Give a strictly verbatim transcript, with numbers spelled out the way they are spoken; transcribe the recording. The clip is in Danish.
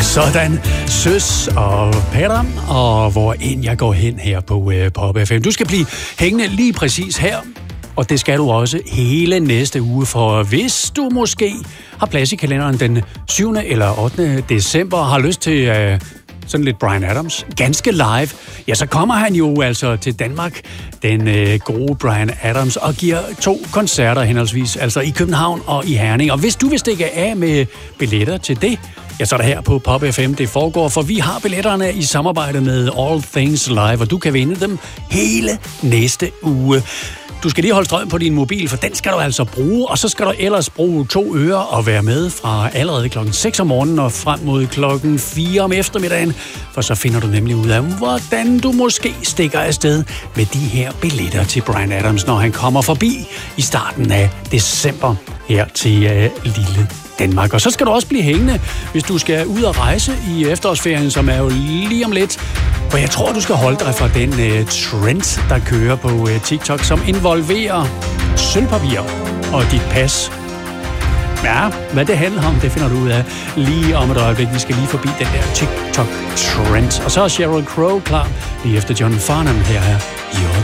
Sådan, søs og patter, og hvor end jeg går hen her på uh, Pop F M. Du skal blive hængende lige præcis her, og det skal du også hele næste uge, for hvis du måske har plads i kalenderen den syvende eller ottende december og har lyst til uh, sådan lidt Bryan Adams, ganske live, ja, så kommer han jo altså til Danmark, den øh, gode Bryan Adams, og giver to koncerter henholdsvis, altså i København og i Herning. Og hvis du vil stikke af med billetter til det, ja, så er det her på Pop F M, det foregår, for vi har billetterne i samarbejde med All Things Live, og du kan vinde dem hele næste uge. Du skal lige holde strøm på din mobil, for den skal du altså bruge, og så skal du ellers bruge to ører og være med fra allerede klokken seks om morgenen og frem mod klokken fire om eftermiddagen, for så finder du nemlig ud af, hvordan du måske stikker afsted med de her billetter til Bryan Adams, når han kommer forbi i starten af december her til øh, lille Danmark. Og så skal du også blive hængende, hvis du skal ud og rejse i efterårsferien, som er jo lige om lidt. For jeg tror, du skal holde dig fra den uh, trend, der kører på uh, TikTok, som involverer sølvpapir og dit pas. Ja, hvad det handler om, det finder du ud af lige om et øjeblik. Vi skal lige forbi den der TikTok-trend. Og så er Sheryl Crow klar lige efter John Farnham her. her.